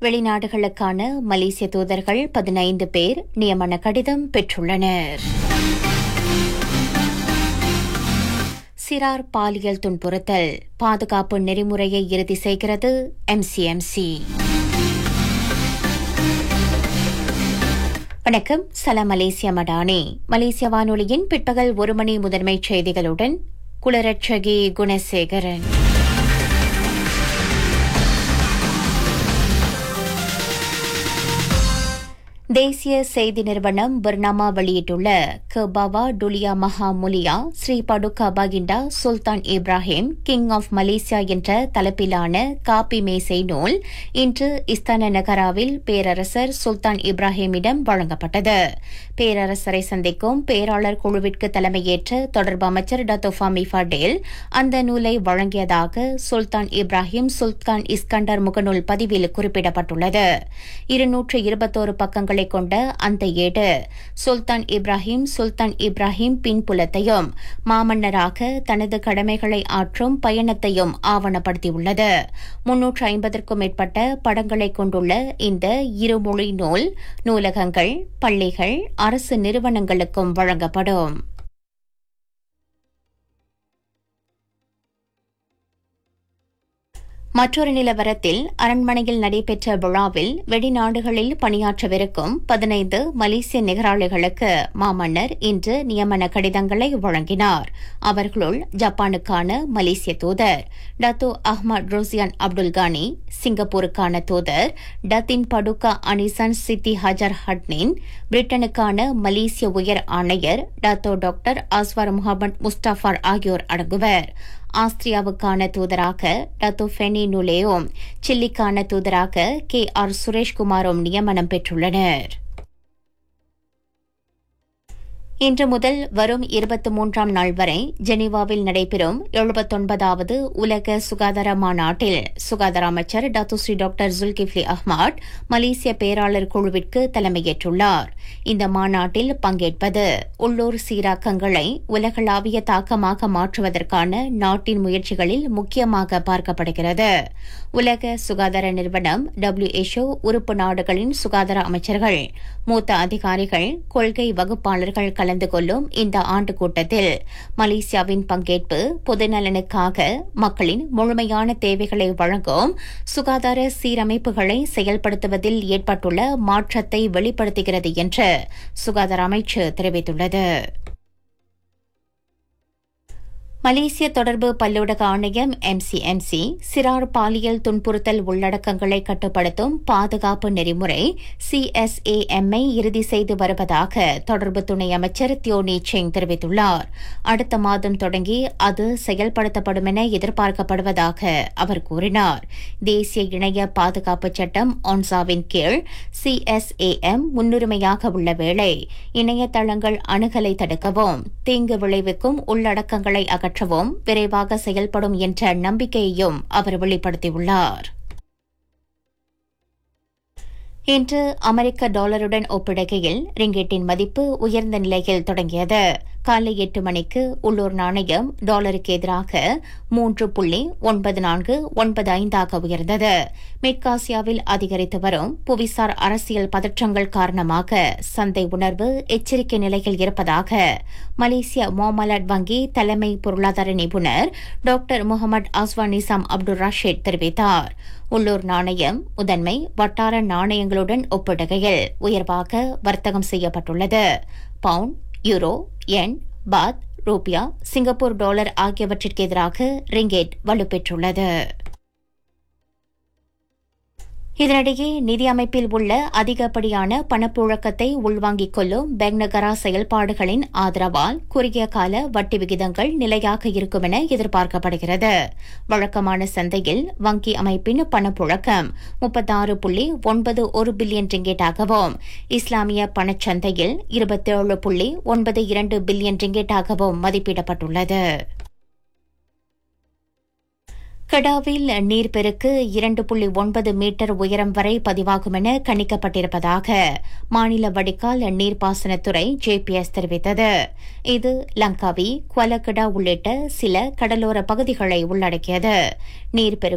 வெளிநாடுகளுக்கான மலேசிய தூதர்கள் 15 பேர் நியமன கடிதம் பெற்றுள்ளனர். சிறார் பாலியல் துன்புறுத்தல் பாதுகாப்பு நெறிமுறையை இறுதி செய்கிறது MCMC. வணக்கம், சலாம் மலேசியா மடானி. மலேசிய வானொலியின் பிற்பகல் 1 மணி முதன்மைச் செய்திகளுடன் குளரட்சகி குணசேகரன். தேசிய செய்தி நிறுவனம் பர்னாமா வெளியிட்டுள்ள கபாவா டுலியா மஹா Mulia Sri Baduga பகிண்டா Sultan Ibrahim king of Malaysia என்ற தலைப்பிலான காப்பி மேசை நூல் இன்று இஸ்தான நகராவில் பேரரசர் சுல்தான் இப்ராஹிமிடம் வழங்கப்பட்டது. பேரரசரை சந்திக்கும் பேராளர் குழுவிற்கு தலைமையேற்ற தொடர்பு அமைச்சர் டத்தோ ஃபாமி ஃபடேல் அந்த நூலை வழங்கியதாக சுல்தான் இப்ராஹிம் சுல்தான் இஸ்கண்டர் முகநூல் பதிவில் குறிப்பிடப்பட்டுள்ளது. 221 பக்கங்களை கொண்ட அந்த ஏடு சுல்தான் இப்ராஹிம் பின்புலத்தையும் மாமன்னராக தனது கடமைகளை ஆற்றும் பயணத்தையும் ஆவணப்படுத்தியுள்ளது. 350க்கும் மேற்பட்ட படங்களை கொண்டுள்ள இந்த இருமொழி நூல் நூலகங்கள், பள்ளிகள், அரசு நிறுவனங்களுக்கும் வழங்கப்படும். மற்றொரு நிலவரத்தில் அரண்மனையில் நடைபெற்ற விழாவில் வெளிநாடுகளில் பணியாற்றவிருக்கும் 15 மலேசிய நிகராளிகளுக்கு மாமன்னர் இன்று நியமன கடிதங்களை வழங்கினார். அவர்களுள் ஜப்பானுக்கான மலேசிய தூதர் டத்தோ அஹ்மத் ரோசியான் அப்துல் கானி, சிங்கப்பூருக்கான தூதர் டத்தின் படுகா அனிசன் சித்தி ஹஜர் ஹட்னின், பிரிட்டனுக்கான மலேசிய உயர் ஆணையர் டத்தோ டாக்டர் அஸ்வார் முகமது முஸ்டாஃபார் ஆகியோர் அடங்குவர். ஆஸ்திரியாவுக்கான தூதராக டத்தோ ஃபெனி நுலேயும், சில்லிக்கான தூதராக KR சுரேஷ்குமாரும் நியமனம் பெற்றுள்ளனர். இன்று முதல் வரும் 23ஆம் நாள் வரை ஜெனீவாவில் நடைபெறும் 79வது உலக சுகாதார மாநாட்டில் சுகாதார அமைச்சர் டத்துஸ்ரீ டாக்டர் ஜுல்கிஃப்லி அஹ்மத் மலேசிய பேராளர் குழுவிற்கு தலைமையேற்றுள்ளார். இந்த மாநாட்டில் பங்கேற்பது உள்ளூர் சீராக்கங்களை உலகளாவிய தாக்கமாக மாற்றுவதற்கான நாட்டின் முயற்சிகளில் முக்கியமாக பார்க்கப்படுகிறது. உலக சுகாதார நிறுவனம் WHO உறுப்பு நாடுகளின் சுகாதார அமைச்சர்கள், மூத்த அதிகாரிகள், கொள்கை வகுப்பாளர்கள் கலந்து கொள்ளும் இந்த ஆண்டு கூட்டத்தில் மலேசியாவின் பங்கேற்பு பொதுநலனுக்காக மக்களின் முழுமையான தேவைகளை வழங்கும் சுகாதார சீரமைப்புகளை செயல்படுத்துவதில் ஏற்பட்டுள்ள மாற்றத்தை வெளிப்படுத்துகிறது என்று சுகாதார அமைச்சு தெரிவித்துள்ளது. மலேசிய தொடர்பு பல்லூடக ஆணையம் MCMC சிறார் பாலியல் துன்புறுத்தல் உள்ளடக்கங்களை கட்டுப்படுத்தும் பாதுகாப்பு நெறிமுறை CSAM ஐ இறுதி செய்து வருவதாக தொடர்பு துணை அமைச்சர் தியோனி செங் தெரிவித்துள்ளார். அடுத்த மாதம் தொடங்கி அது செயல்படுத்தப்படும் என எதிர்பார்க்கப்படுவதாக அவர் கூறினார். தேசிய இணைய பாதுகாப்பு சட்டம் ஒன்சாவின் கீழ் CSAM முன்னுரிமையாக உள்ள வேளை இணையதளங்கள் அணுகலை தடுக்கவும் தீங்கு விளைவிக்கும் உள்ளடக்கங்களை அகற்றவும் விரைவாக செயல்படும் என்ற நம்பிக்கையையும் அவர் வெளிப்படுத்தியுள்ளார். இன்று அமெரிக்க டாலருடன் ஒப்பிடுகையில் ரிங்கெட்டின் மதிப்பு உயர்ந்த நிலையில் தொடங்கியது. காலை 8 மணிக்கு உள்ளூர் நாணயம் டாலருக்கு எதிராக 3.9495 உயர்ந்தது. மேற்காசியாவில் அதிகரித்து வரும் புவிசார் அரசியல் பதற்றங்கள் காரணமாக சந்தை உணர்வு எச்சரிக்கை நிலையில் இருப்பதாக மலேசிய மோமலட் வங்கி தலைமை பொருளாதார நிபுணர் டாக்டர் முகமது அஸ்வான் நிசாம் அப்துல் ரஷீத் தெரிவித்தார். உள்ளூர் நாணயம் முதன்மை வட்டார நாணயங்களுடன் ஒப்பிடுகையில் உயர்வாக வர்த்தகம் செய்யப்பட்டுள்ளது. பவுண்ட், யூரோ, யென், பாத், ரூபியா, சிங்கப்பூர் டாலர் ஆகியவற்றிற்கு எதிராக ரிங்கெட் வலுப்பெற்றுள்ளது. இதனிடையே நிதி அமைப்பில் உள்ள அதிகப்படியான பணப்புழக்கத்தை உள்வாங்கிக் கொள்ளும் பெங்நகரா செயல்பாடுகளின் ஆதரவால் குறுகிய கால வட்டி விகிதங்கள் நிலையாக இருக்கும் என எதிர்பார்க்கப்படுகிறது. வழக்கமான சந்தையில் வங்கி அமைப்பின் பணப்புழக்கம் 36.91 பில்லியன் ரிங்கெட்டாகவும் இஸ்லாமிய பணச்சந்தையில் 27.92 பில்லியன் ரிங்கெட்டாகவும் மதிப்பிடப்பட்டுள்ளது. கடாவில் நீர்ப்பெருக்கு 2.9 மீட்டர் உயரம் வரை பதிவாகும் என கணிக்கப்பட்டிருப்பதாக மாநில வடிகால் நீர்ப்பாசனத்துறை JPS தெரிவித்தது. இது லங்காவி, குவலக்கடா உள்ளிட்ட சில கடலோர பகுதிகளை உள்ளடக்கியது. நீர்ப்பெருக்கு